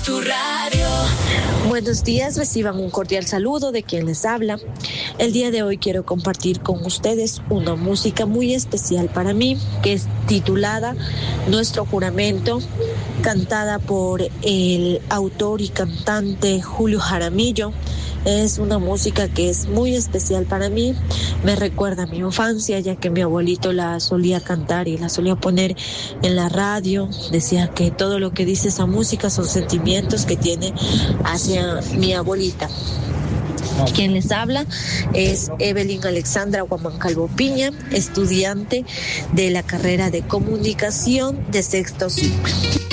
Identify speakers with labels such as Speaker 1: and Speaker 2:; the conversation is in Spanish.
Speaker 1: es tu radio.
Speaker 2: Buenos días, reciban un cordial saludo de quien les habla. El día de hoy quiero compartir con ustedes una música muy especial para mí, que es titulada Nuestro Juramento, cantada por el autor y cantante Julio Jaramillo. Es una música que es muy especial para mí, me recuerda a mi infancia, ya que mi abuelito la solía cantar y la solía poner en la radio. Decía que todo lo que dice esa música son sentimientos que tiene hacia mi abuelita. Quien les habla es Evelyn Alexandra Guamancalvo Piña, estudiante de la carrera de comunicación de sexto ciclo.